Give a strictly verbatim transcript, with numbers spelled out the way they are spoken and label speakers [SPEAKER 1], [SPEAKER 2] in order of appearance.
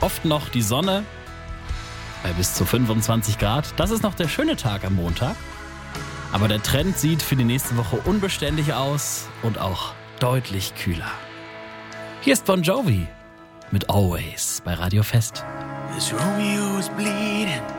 [SPEAKER 1] oft noch die Sonne bei bis zu fünfundzwanzig Grad. Das ist noch der schöne Tag am Montag. Aber der Trend sieht für die nächste Woche unbeständig aus und auch deutlich kühler. Hier ist Bon Jovi mit Always bei Radio Fest.
[SPEAKER 2] This Romeo is bleeding.